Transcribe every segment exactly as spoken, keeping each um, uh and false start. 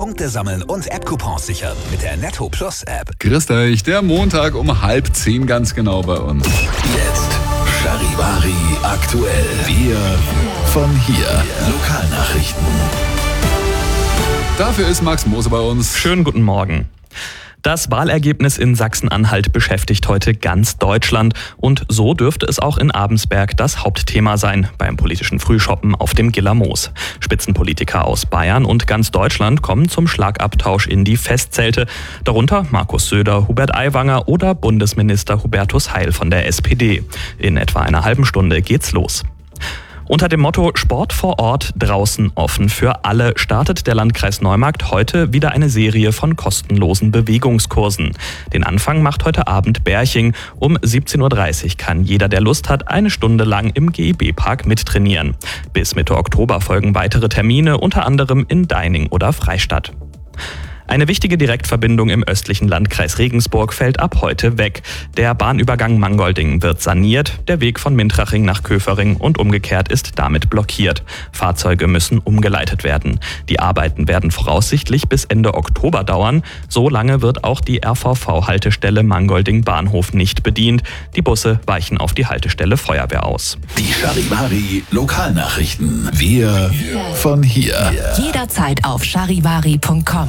Punkte sammeln und App-Coupons sichern mit der Netto Plus App. Grüßt euch, der Montag um halb zehn ganz genau bei uns. Jetzt Charivari aktuell. Wir von hier. Lokalnachrichten. Dafür ist Max Mose bei uns. Schönen guten Morgen. Das Wahlergebnis in Sachsen-Anhalt beschäftigt heute ganz Deutschland und so dürfte es auch in Abensberg das Hauptthema sein beim politischen Frühschoppen auf dem Gillermoos. Spitzenpolitiker aus Bayern und ganz Deutschland kommen zum Schlagabtausch in die Festzelte, darunter Markus Söder, Hubert Aiwanger oder Bundesminister Hubertus Heil von der S P D. In etwa einer halben Stunde geht's los. Unter dem Motto Sport vor Ort, draußen offen für alle startet der Landkreis Neumarkt heute wieder eine Serie von kostenlosen Bewegungskursen. Den Anfang macht heute Abend Berching. Um siebzehn Uhr dreißig kann jeder, der Lust hat, eine Stunde lang im G E B-Park mittrainieren. Bis Mitte Oktober folgen weitere Termine, unter anderem in Deining oder Freistadt. Eine wichtige Direktverbindung im östlichen Landkreis Regensburg fällt ab heute weg. Der Bahnübergang Mangolding wird saniert, der Weg von Mintraching nach Köfering und umgekehrt ist damit blockiert. Fahrzeuge müssen umgeleitet werden. Die Arbeiten werden voraussichtlich bis Ende Oktober dauern. So lange wird auch die R V V-Haltestelle Mangolding Bahnhof nicht bedient. Die Busse weichen auf die Haltestelle Feuerwehr aus. Die Charivari Lokalnachrichten. Wir von hier. Jederzeit auf charivari punkt com.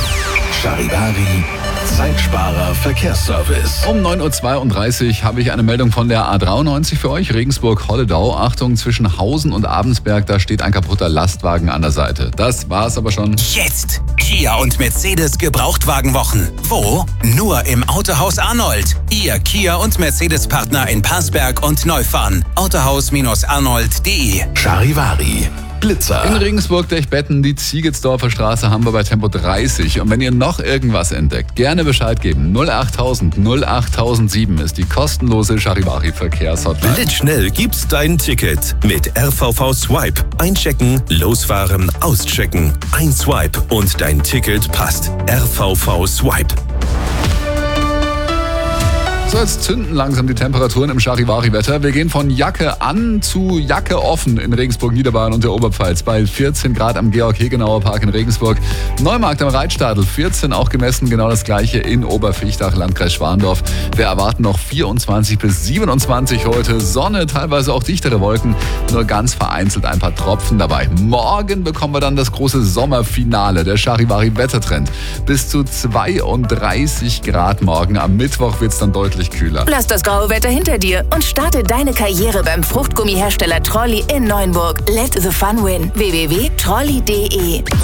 Charivari, Zeitsparer Verkehrsservice. Um neun Uhr zweiunddreißig habe ich eine Meldung von der A dreiundneunzig für euch, Regensburg-Holledau. Achtung, zwischen Hausen und Abensberg, da steht ein kaputter Lastwagen an der Seite. Das war's aber schon. Jetzt Kia und Mercedes Gebrauchtwagenwochen. Wo? Nur im Autohaus Arnold. Ihr Kia und Mercedes-Partner in Parsberg und Neufahren. autohaus arnold punkt de. Charivari. Blitzer. In Regensburg, Dechbetten, die Ziegelsdorfer Straße haben wir bei Tempo dreißig. Und wenn ihr noch irgendwas entdeckt, gerne Bescheid geben. null achttausend null achttausendsieben ist die kostenlose Charivari-Verkehrshotline. Blitzschnell gibt's dein Ticket mit R V V Swipe. Einchecken, losfahren, auschecken. Ein Swipe und dein Ticket passt. R V V Swipe. So, jetzt zünden langsam die Temperaturen im Charivari-Wetter. Wir gehen von Jacke an zu Jacke offen in Regensburg, Niederbayern und der Oberpfalz. Bei vierzehn Grad am Georg-Hegenauer Park in Regensburg. Neumarkt am Reitstadel, vierzehn auch gemessen. Genau das gleiche in Oberfichtach, Landkreis Schwandorf. Wir erwarten noch vierundzwanzig bis siebenundzwanzig heute. Sonne, teilweise auch dichtere Wolken. Nur ganz vereinzelt ein paar Tropfen dabei. Morgen bekommen wir dann das große Sommerfinale, der Charivari-Wettertrend. Bis zu zweiunddreißig Grad morgen. Am Mittwoch wird es dann deutlich kühler. Lass das graue Wetter hinter dir und starte deine Karriere beim Fruchtgummihersteller Trolli in Neuenburg. Let the fun win. w w w punkt trolli punkt de